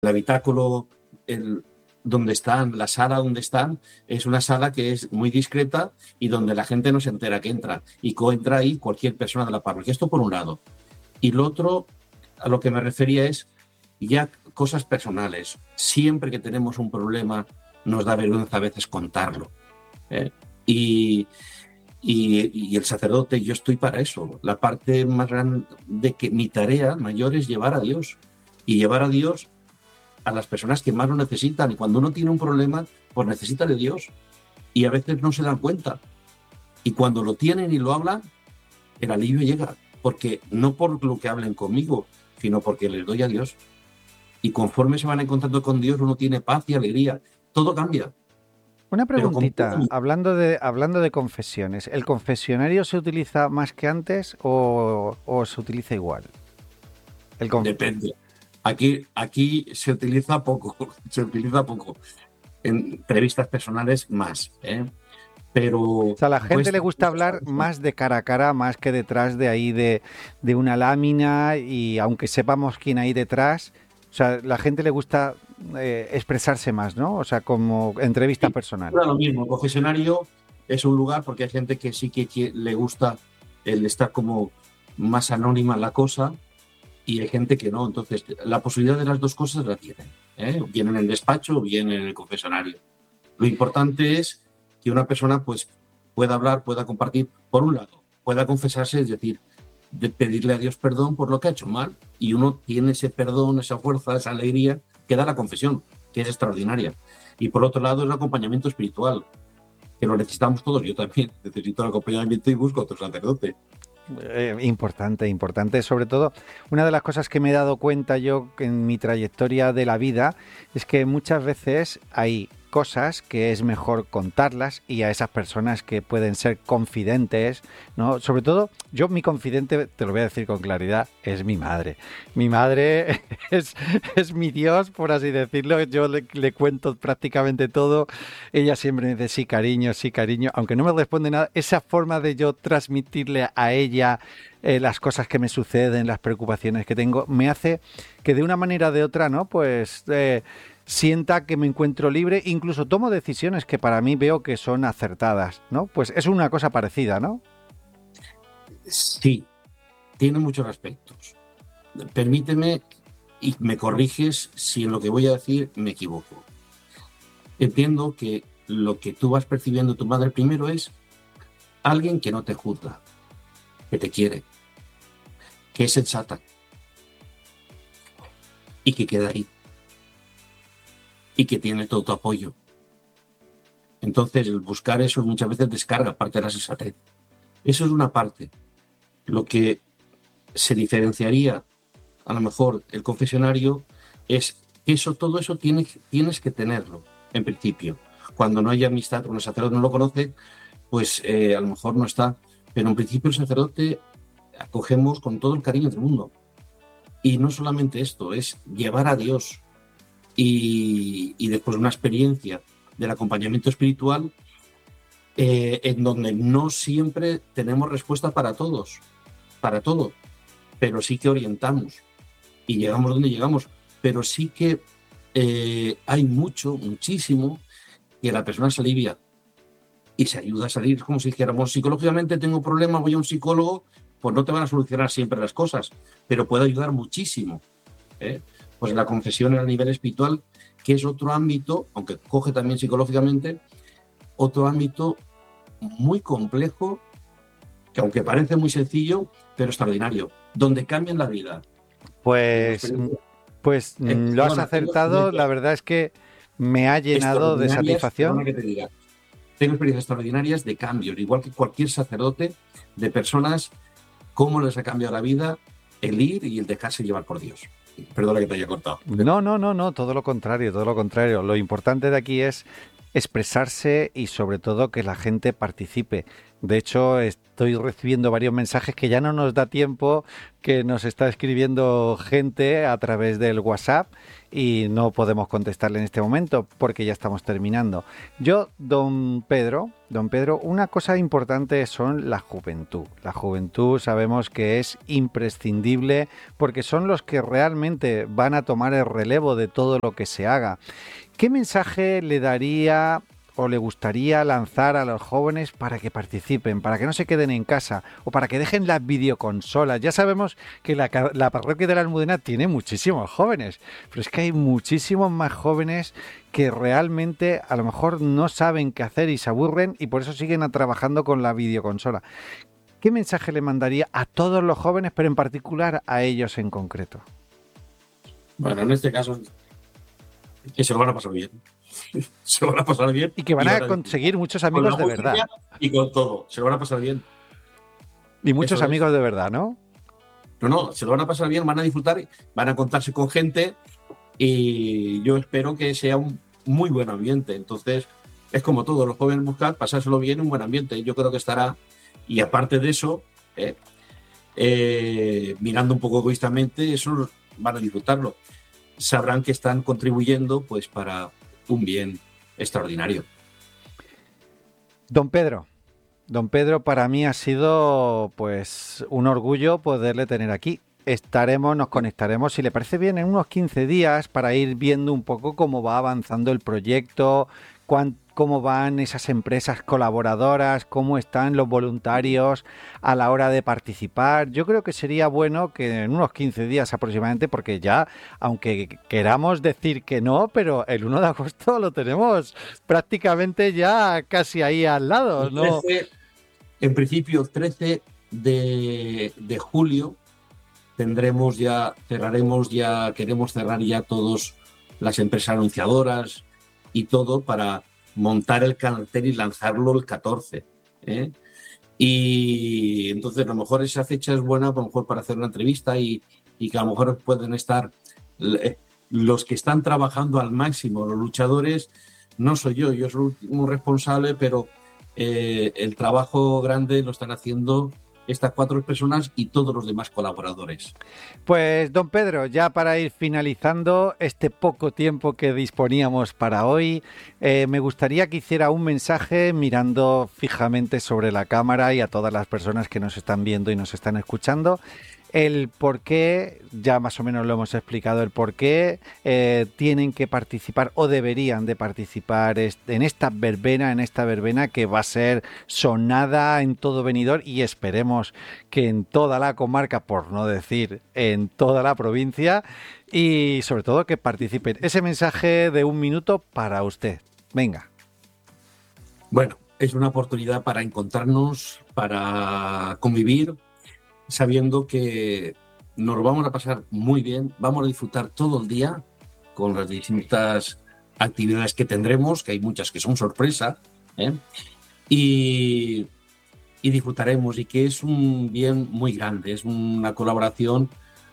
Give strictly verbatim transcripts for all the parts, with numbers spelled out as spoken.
El habitáculo, el, donde están, la sala donde están, es una sala que es muy discreta y donde la gente no se entera que entra. Y co entra ahí cualquier persona de la parroquia. Esto por un lado. Y lo otro, a lo que me refería es ya cosas personales. Siempre que tenemos un problema, nos da vergüenza a veces contarlo. ¿eh? Y, y, y el sacerdote, yo estoy para eso. La parte más grande de que mi tarea mayor es llevar a Dios. Y llevar a Dios a las personas que más lo necesitan. Y cuando uno tiene un problema, pues necesita de Dios. Y a veces no se dan cuenta. Y cuando lo tienen y lo hablan, el alivio llega. Porque no por lo que hablen conmigo, sino porque les doy a Dios. Y conforme se van encontrando con Dios, uno tiene paz y alegría. Todo cambia. Una Pero preguntita, completamente. hablando de, hablando de confesiones, ¿el confesionario se utiliza más que antes o, o se utiliza igual? El conf- Depende. Aquí, aquí se utiliza poco, se utiliza poco. En entrevistas personales más, ¿eh? o Pero sea, a la gente le cuesta, gusta cuesta hablar saberlo. más de cara a cara, más que detrás de ahí de, de una lámina y aunque sepamos quién hay detrás, o sea, la gente le gusta eh, expresarse más, ¿no? O sea, como entrevista Sí, personal. era lo mismo. El confesionario es un lugar porque hay gente que sí que, que le gusta el estar como más anónima la cosa y hay gente que no. Entonces, la posibilidad de las dos cosas la tienen. ¿eh? Bien en el despacho o bien en el confesionario. Lo importante es que una persona pues pueda hablar, pueda compartir, por un lado, pueda confesarse, es decir, de pedirle a Dios perdón por lo que ha hecho mal y uno tiene ese perdón, esa fuerza, esa alegría que da la confesión, que es extraordinaria. Y por otro lado, el acompañamiento espiritual, que lo necesitamos todos. Yo también necesito el acompañamiento y busco otro sacerdote. Eh, importante, importante. Sobre todo, una de las cosas que me he dado cuenta yo en mi trayectoria de la vida es que muchas veces hay cosas que es mejor contarlas y a esas personas que pueden ser confidentes, ¿no? Sobre todo, yo mi confidente, te lo voy a decir con claridad, es mi madre. Mi madre es, es mi Dios, por así decirlo. Yo le, le cuento prácticamente todo. Ella siempre me dice sí, cariño, sí, cariño, aunque no me responde nada. Esa forma de yo transmitirle a ella eh, las cosas que me suceden, las preocupaciones que tengo, me hace que de una manera o de otra, ¿no? Pues eh, sienta que me encuentro libre, incluso tomo decisiones que para mí veo que son acertadas, ¿no? Pues es una cosa parecida, ¿no? Sí, tiene muchos aspectos. Permíteme y me corriges si en lo que voy a decir me equivoco. Entiendo que lo que tú vas percibiendo de tu madre primero es alguien que no te juzga, que te quiere, que es sensata y que queda ahí y que tiene todo tu apoyo. Entonces, el buscar eso muchas veces descarga parte de la sensatez. Eso es una parte. Lo que se diferenciaría, a lo mejor, el confesionario es que eso, todo eso tienes, tienes que tenerlo, en principio. Cuando no hay amistad, cuando el sacerdote no lo conoce, pues eh, a lo mejor no está. Pero en principio el sacerdote acogemos con todo el cariño del mundo. Y no solamente esto, es llevar a Dios y, y después una experiencia del acompañamiento espiritual eh, en donde no siempre tenemos respuesta para todos, para todo, pero sí que orientamos y llegamos donde llegamos, pero sí que eh, hay mucho, muchísimo, que la persona se alivia y se ayuda a salir. Es como si dijéramos, psicológicamente tengo problemas, voy a un psicólogo, pues no te van a solucionar siempre las cosas, pero puede ayudar muchísimo. ¿eh? Pues la confesión a nivel espiritual, que es otro ámbito, aunque coge también psicológicamente, otro ámbito muy complejo, que aunque parece muy sencillo, pero extraordinario, donde cambian la vida. Tengo Pues, mm, experiencias, pues eh, mm, lo has perdona, tengo acertado. La experiencias verdad es que me ha llenado de extraordinarias, perdona satisfacción. que te diga, tengo experiencias extraordinarias de cambios, igual que cualquier sacerdote, de personas, cómo les ha cambiado la vida el ir y el dejarse llevar por Dios. Perdona que te haya cortado. No, no, no, no, todo lo contrario, todo lo contrario. Lo importante de aquí es expresarse y sobre todo que la gente participe. De hecho, estoy recibiendo varios mensajes que ya no nos da tiempo, que nos está escribiendo gente a través del WhatsApp y no podemos contestarle en este momento porque ya estamos terminando. Yo, don Pedro, don Pedro, una cosa importante son la juventud. La juventud sabemos que es imprescindible porque son los que realmente van a tomar el relevo de todo lo que se haga. ¿Qué mensaje le daría o le gustaría lanzar a los jóvenes para que participen, para que no se queden en casa o para que dejen las videoconsolas? Ya sabemos que la, la parroquia de la Almudena tiene muchísimos jóvenes, pero es que hay muchísimos más jóvenes que realmente a lo mejor no saben qué hacer y se aburren y por eso siguen trabajando con la videoconsola. ¿Qué mensaje le mandaría a todos los jóvenes, pero en particular a ellos en concreto? Bueno, en este caso, que se lo van a pasar bien. Se lo van a pasar bien. Y que van y a conseguir muchos amigos de verdad. Y con todo, se lo van a pasar bien. Y muchos Eso amigos es. de verdad, ¿no? No, no, se lo van a pasar bien, van a disfrutar, van a contarse con gente y yo espero que sea un muy buen ambiente. Entonces, es como todo, los jóvenes buscan pasárselo bien en un buen ambiente. Yo creo que estará, y aparte de eso, eh, eh, mirando un poco egoístamente, eso van a disfrutarlo. Sabrán que están contribuyendo pues para un bien extraordinario. Don Pedro, don Pedro, para mí ha sido pues un orgullo poderle tener aquí. Estaremos, nos conectaremos, si le parece bien, en unos quince días para ir viendo un poco cómo va avanzando el proyecto, cuán, cómo van esas empresas colaboradoras, cómo están los voluntarios a la hora de participar. Yo creo que sería bueno que en unos quince días aproximadamente, porque ya, aunque queramos decir que no, pero el uno de agosto lo tenemos prácticamente ya casi ahí al lado, ¿no? trece, en principio, trece de, de julio tendremos ya, cerraremos ya, queremos cerrar ya todas las empresas anunciadoras y todo para montar el cartel y lanzarlo el catorce. ¿eh? Y entonces a lo mejor esa fecha es buena a lo mejor para hacer una entrevista y, y que a lo mejor pueden estar los que están trabajando al máximo, los luchadores. No soy yo, yo soy un responsable, pero eh, el trabajo grande lo están haciendo estas cuatro personas y todos los demás colaboradores. Pues don Pedro, ya para ir finalizando este poco tiempo que disponíamos para hoy, eh, me gustaría que hiciera un mensaje mirando fijamente sobre la cámara y a todas las personas que nos están viendo y nos están escuchando. El por qué, ya más o menos lo hemos explicado, el por qué eh, tienen que participar o deberían de participar en esta verbena, en esta verbena que va a ser sonada en todo Benidorm y esperemos que en toda la comarca, por no decir en toda la provincia, y sobre todo que participen. Ese mensaje de un minuto para usted. Venga. Bueno, es una oportunidad para encontrarnos, para convivir, sabiendo que nos lo vamos a pasar muy bien, vamos a disfrutar todo el día con las distintas actividades que tendremos, que hay muchas que son sorpresa, ¿eh? y, y disfrutaremos, y que es un bien muy grande, es una colaboración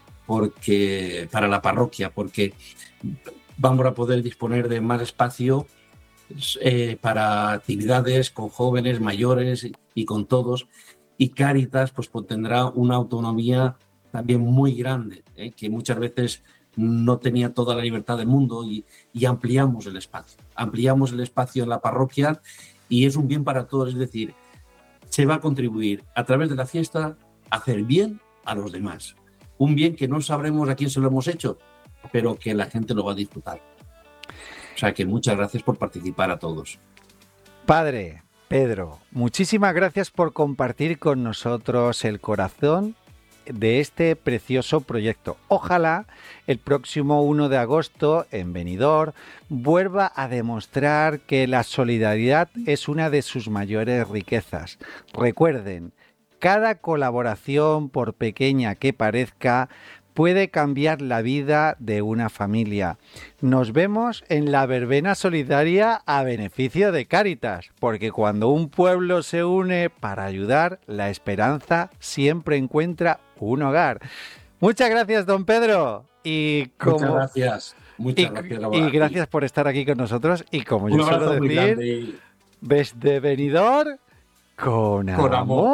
porque para la parroquia, porque vamos a poder disponer de más espacio eh, para actividades con jóvenes, mayores y con todos. Y Cáritas pues, pues tendrá una autonomía también muy grande, ¿eh? que muchas veces no tenía toda la libertad del mundo y, y ampliamos el espacio. Ampliamos el espacio en la parroquia y es un bien para todos, es decir, se va a contribuir a través de la fiesta a hacer bien a los demás. Un bien que no sabremos a quién se lo hemos hecho, pero que la gente lo va a disfrutar. O sea que muchas gracias por participar a todos. Padre Pedro, muchísimas gracias por compartir con nosotros el corazón de este precioso proyecto. Ojalá el próximo uno de agosto en Benidorm vuelva a demostrar que la solidaridad es una de sus mayores riquezas. Recuerden, cada colaboración, por pequeña que parezca, puede cambiar la vida de una familia. Nos vemos en la verbena solidaria a beneficio de Cáritas, porque cuando un pueblo se une para ayudar, la esperanza siempre encuentra un hogar. Muchas gracias, don Pedro. Y como... Muchas gracias. Muchas y, gracias. Y gracias por estar aquí con nosotros. Y como un yo suelo decir, y... desde Benidorm, con, con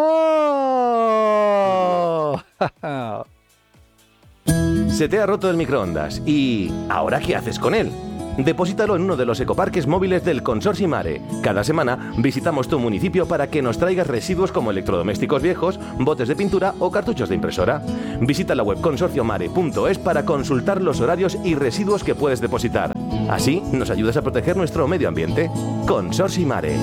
amor. amor. Se te ha roto el microondas y ¿ahora qué haces con él? Deposítalo en uno de los ecoparques móviles del Consorcio Mare. Cada semana visitamos tu municipio para que nos traigas residuos como electrodomésticos viejos, botes de pintura o cartuchos de impresora. Visita la web consorcio mare punto es para consultar los horarios y residuos que puedes depositar. Así nos ayudas a proteger nuestro medio ambiente. Consorcio Mare.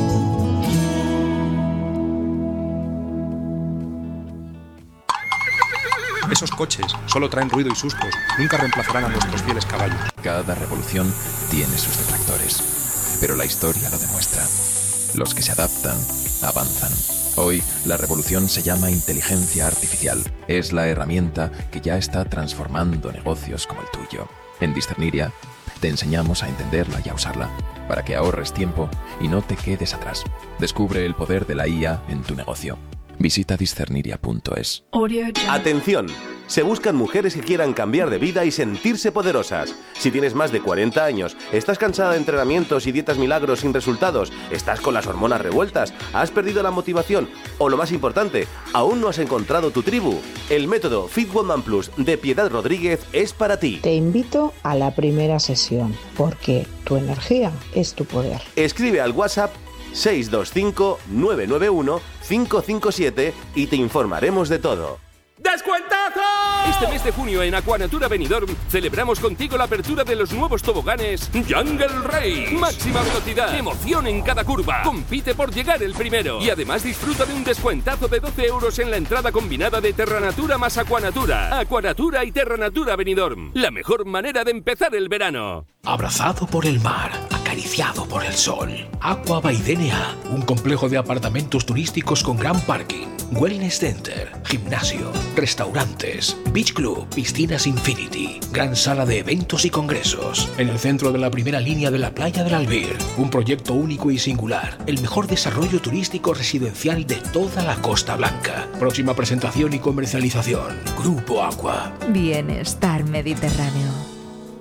Esos coches solo traen ruido y sustos, nunca reemplazarán a nuestros fieles caballos. Cada revolución tiene sus detractores, pero la historia lo demuestra. Los que se adaptan, avanzan. Hoy, la revolución se llama inteligencia artificial. Es la herramienta que ya está transformando negocios como el tuyo. En Discerniria, te enseñamos a entenderla y a usarla, para que ahorres tiempo y no te quedes atrás. Descubre el poder de la I A en tu negocio. Visita discerniria punto es. ¡Atención! Se buscan mujeres que quieran cambiar de vida y sentirse poderosas. Si tienes más de cuarenta años, estás cansada de entrenamientos y dietas milagros sin resultados, estás con las hormonas revueltas, has perdido la motivación o, lo más importante, aún no has encontrado tu tribu, el método Fit Woman Plus de Piedad Rodríguez es para ti. Te invito a la primera sesión, porque tu energía es tu poder. Escribe al WhatsApp seis dos cinco nueve nueve uno cinco cinco siete y te informaremos de todo. ¡Descuentazo! Este mes de junio en Aquanatura Benidorm celebramos contigo la apertura de los nuevos toboganes Jungle Race. Máxima velocidad, emoción en cada curva. Compite por llegar el primero. Y además disfruta de un descuentazo de doce euros en la entrada combinada de Terranatura más Aquanatura. Aquanatura y Terranatura Benidorm. La mejor manera de empezar el verano. Abrazado por el mar, acariciado por el sol. Aqua by D N A, un complejo de apartamentos turísticos con gran parking, wellness center, gimnasio, restaurantes, beach club, piscinas infinity, gran sala de eventos y congresos. En el centro de la primera línea de la playa del Albir, un proyecto único y singular, el mejor desarrollo turístico residencial de toda la Costa Blanca. Próxima presentación y comercialización, Grupo Aqua. Bienestar Mediterráneo.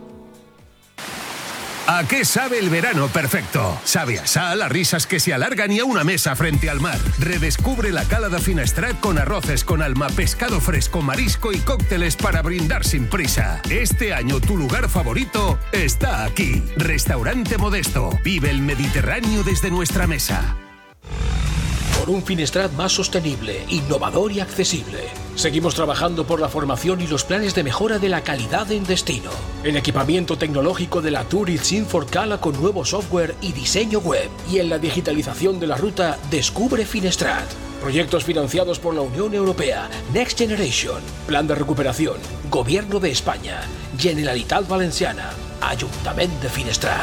¿A qué sabe el verano perfecto? Sabe a sal, a risas que se alargan y a una mesa frente al mar. Redescubre la cala de Finestrat con arroces con alma, pescado fresco, marisco y cócteles para brindar sin prisa. Este año tu lugar favorito está aquí. Restaurante Modesto. Vive el Mediterráneo desde nuestra mesa. Por un Finestrat más sostenible, innovador y accesible. Seguimos trabajando por la formación y los planes de mejora de la calidad en destino. El equipamiento tecnológico de la Tourist Infort Cala con nuevo software y diseño web. Y en la digitalización de la ruta Descubre Finestrat. Proyectos financiados por la Unión Europea, Next Generation, Plan de Recuperación, Gobierno de España, Generalitat Valenciana, Ayuntamiento de Finestrat.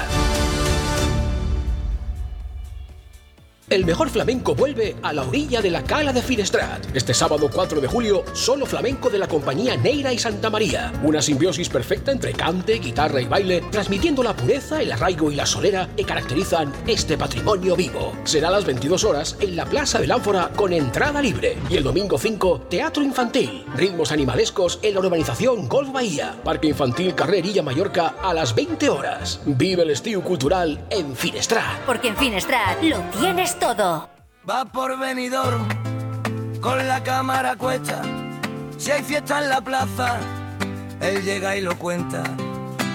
El mejor flamenco vuelve a la orilla de la Cala de Finestrat. Este sábado cuatro de julio, solo flamenco de la compañía Neira y Santa María. Una simbiosis perfecta entre cante, guitarra y baile, transmitiendo la pureza, el arraigo y la solera que caracterizan este patrimonio vivo. Será a las veintidós horas en la Plaza del Ánfora con entrada libre. Y el domingo cinco, teatro infantil, ritmos animalescos en la urbanización Golf Bahía. Parque infantil Carrerilla Mallorca a las veinte horas. Vive el estío cultural en Finestrat. Porque en Finestrat lo tienes todo. Va por Benidorm con la cámara cuesta. Si hay fiesta en la plaza, él llega y lo cuenta.